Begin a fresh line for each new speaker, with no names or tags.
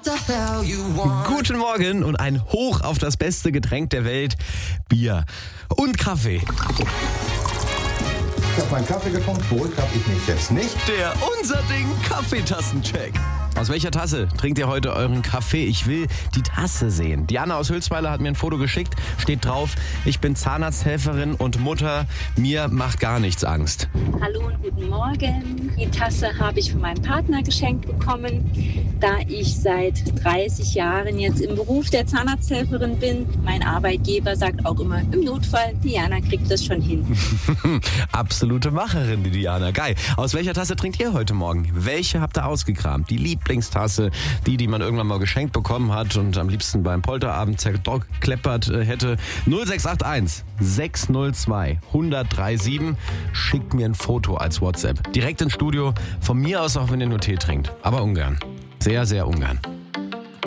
Guten Morgen und ein Hoch auf das beste Getränk der Welt, Bier und Kaffee.
Ich habe meinen Kaffee getrunken, beruhigt habe ich mich jetzt nicht.
Der Unser Ding Kaffeetassencheck. Aus welcher Tasse trinkt ihr heute euren Kaffee? Ich will die Tasse sehen. Diana aus Hülsweiler hat mir ein Foto geschickt. Steht drauf, ich bin Zahnarzthelferin und Mutter. Mir macht gar nichts Angst.
Hallo und guten Morgen. Die Tasse habe ich von meinem Partner geschenkt bekommen, da ich seit 30 Jahren jetzt im Beruf der Zahnarzthelferin bin. Mein Arbeitgeber sagt auch immer, im Notfall, Diana kriegt das schon hin.
Absolute Macherin, die Diana. Geil. Aus welcher Tasse trinkt ihr heute Morgen? Welche habt ihr ausgekramt? Die Lieblingstasse, die man irgendwann mal geschenkt bekommen hat und am liebsten beim Polterabend zerkleppert hätte. 0681 602 1037. Schickt mir ein Foto als WhatsApp. Direkt ins Studio. Von mir aus auch, wenn ihr nur Tee trinkt. Aber ungern. Sehr, sehr ungern.